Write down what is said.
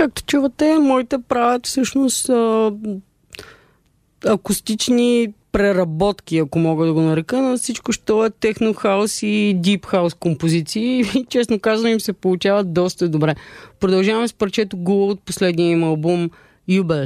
Както чувате, моите правят всъщност акустични преработки, ако мога да го нарека, на всичко, що е техно-хаус и дип-хаус композиции. И честно казвам, им се получават доста добре. Продължаваме с парчето Гула от последния им албум Юбе.